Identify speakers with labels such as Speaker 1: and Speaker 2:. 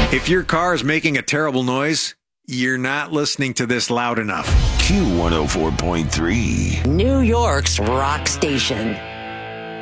Speaker 1: If your car is making a terrible noise, you're not listening to this loud enough.
Speaker 2: Q104.3.
Speaker 3: New York's rock station.